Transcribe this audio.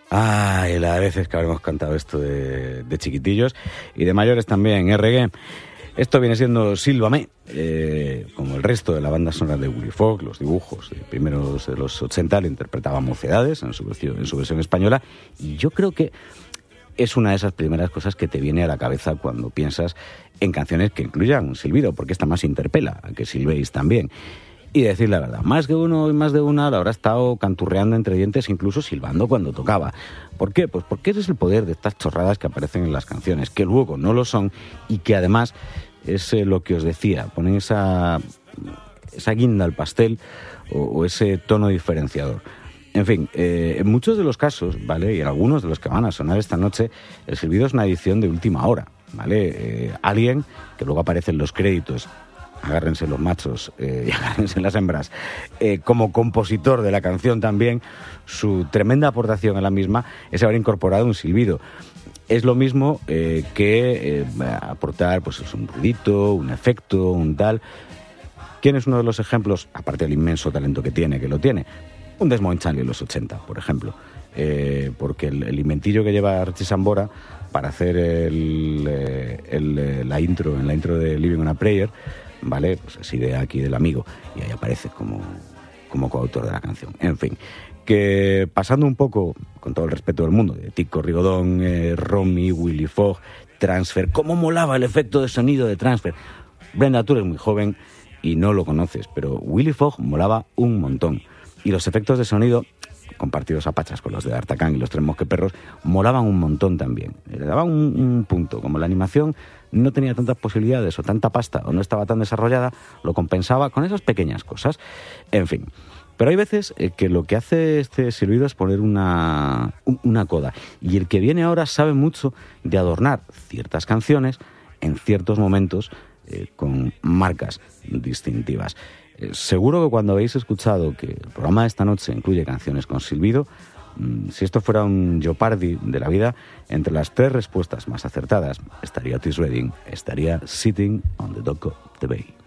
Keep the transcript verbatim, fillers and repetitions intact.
Ay, las veces que habremos cantado esto de, de chiquitillos y de mayores también, reggae. Esto viene siendo Sílvame, eh, como el resto de la banda sonora de Willy Fogg. Los dibujos de primeros de los ochenta lo interpretaban Mocedades en su versión, en su versión española, y yo creo que es una de esas primeras cosas que te viene a la cabeza cuando piensas en canciones que incluyan un silbido, porque esta más interpela a que silbéis también. Y decir la verdad, más que uno y más de una lo habrá estado canturreando entre dientes, incluso silbando cuando tocaba. ¿Por qué? Pues porque ese es el poder de estas chorradas que aparecen en las canciones, que luego no lo son y que además es eh, lo que os decía, ponen esa, esa guinda al pastel o, o ese tono diferenciador. En fin, eh, en muchos de los casos, ¿vale? Y en algunos de los que van a sonar esta noche, el silbido es una edición de última hora, ¿vale? Eh, alguien que luego aparece en los créditos, agárrense los machos eh, y agárrense las hembras, eh, como compositor de la canción también, su tremenda aportación a la misma es haber incorporado un silbido. Es lo mismo eh, que eh, aportar pues, un ruidito, un efecto, un tal. ¿Quién es uno de los ejemplos, aparte del inmenso talento que tiene, que lo tiene? Un Desmond Child en los ochenta, por ejemplo. Eh, porque el, el inventillo que lleva Richie Sambora para hacer el, el, la intro, en la intro de Living on a Prayer, ¿vale? Pues es idea aquí del amigo y ahí aparece como, como coautor de la canción. En fin, que pasando un poco, con todo el respeto del mundo, de Tico Rigodón, eh, Romy, Willy Fogg, Transfer, cómo molaba el efecto de sonido de Transfer. Brenda, tú eres muy joven y no lo conoces, pero Willy Fogg molaba un montón. Y los efectos de sonido, compartidos a pachas con los de D'Artagnan y los Tres Mosqueperros, molaban un montón también. Le daban un, un punto. Como la animación no tenía tantas posibilidades o tanta pasta o no estaba tan desarrollada, lo compensaba con esas pequeñas cosas. En fin. Pero hay veces eh, que lo que hace este silbido es poner una, una coda. Y el que viene ahora sabe mucho de adornar ciertas canciones en ciertos momentos eh, con marcas distintivas. Eh, seguro que cuando habéis escuchado que el programa de esta noche incluye canciones con silbido, mmm, si esto fuera un Jeopardy de la vida, entre las tres respuestas más acertadas estaría Otis Redding, estaría Sitting on the Dock of the Bay.